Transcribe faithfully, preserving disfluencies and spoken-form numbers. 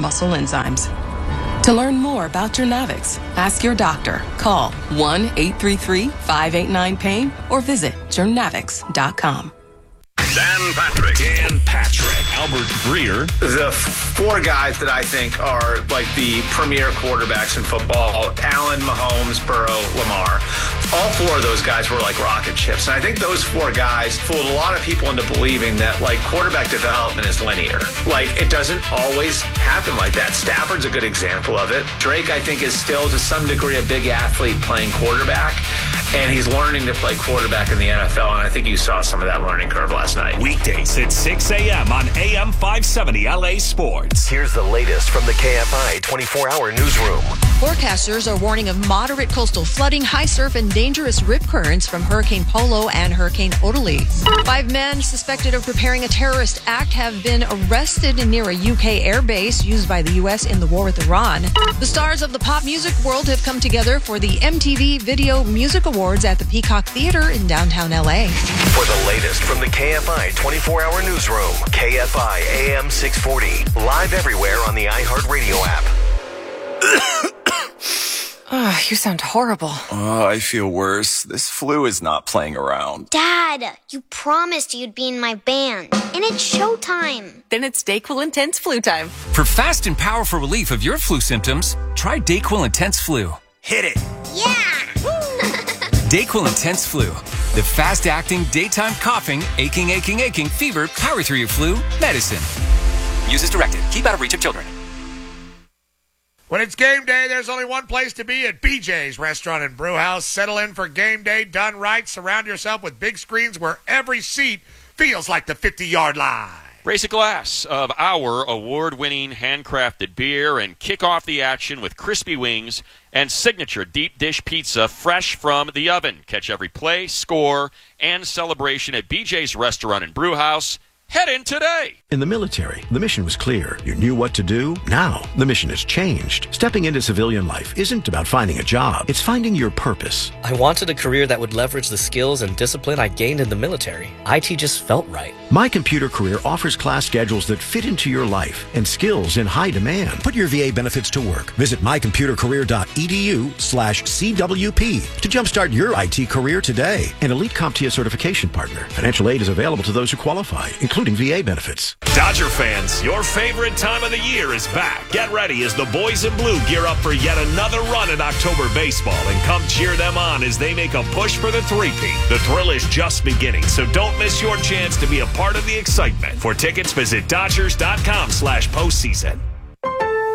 muscle enzymes. To learn more about Journavx, ask your doctor. Call one eight three three, five eight nine, pain or visit journavx dot com. Dan Patrick. Dan Patrick. Albert Breer. The four guys that I think are like the premier quarterbacks in football, Allen, Mahomes, Burrow, Lamar. All four of those guys were like rocket ships. And I think those four guys fooled a lot of people into believing that like quarterback development is linear. Like it doesn't always happen like that. Stafford's a good example of it. Drake, I think, is still to some degree a big athlete playing quarterback. And he's learning to play quarterback in the N F L. And I think you saw some of that learning curve last night. Weekdays at six a.m. on A M five seventy L A Sports. Here's the latest from the K F I twenty-four hour newsroom. Forecasters are warning of moderate coastal flooding, high surf, and dangerous rip currents from Hurricane Polo and Hurricane Odalise. Five men suspected of preparing a terrorist act have been arrested near a U K airbase used by the U S in the war with Iran. The stars of the pop music world have come together for the M T V Video Music Awards at the Peacock Theater in downtown L A. For the latest from the K F I twenty-four hour newsroom, K F I A M six forty, live everywhere on the iHeartRadio app. Oh, you sound horrible. Oh, I feel worse. This flu is not playing around. Dad, you promised you'd be in my band, and it's showtime. Then it's DayQuil Intense Flu time. For fast and powerful relief of your flu symptoms, try DayQuil Intense Flu. Hit it. Yeah! DayQuil Intense Flu. The fast-acting, daytime coughing, aching, aching, aching, fever, power through your flu medicine. Use as directed. Keep out of reach of children. When it's game day, there's only one place to be at B J's Restaurant and Brew House. Settle in for game day done right. Surround yourself with big screens where every seat feels like the fifty-yard line. Raise a glass of our award-winning handcrafted beer and kick off the action with crispy wings and signature deep dish pizza fresh from the oven. Catch every play, score, and celebration at B J's Restaurant and Brew House. Head in today. In the military, the mission was clear. You knew what to do. Now, the mission has changed. Stepping into civilian life isn't about finding a job. It's finding your purpose. I wanted a career that would leverage the skills and discipline I gained in the military. I T just felt right. My Computer Career offers class schedules that fit into your life and skills in high demand. Put your V A benefits to work. Visit mycomputercareer.edu slash CWP to jumpstart your I T career today. An elite CompTIA certification partner. Financial aid is available to those who qualify, including V A benefits. Dodger fans, your favorite time of the year is back. Get ready as the boys in blue gear up for yet another run at October baseball and come cheer them on as they make a push for the three-peat. The thrill is just beginning, so don't miss your chance to be a part of the excitement. For tickets, visit Dodgers.com slash postseason.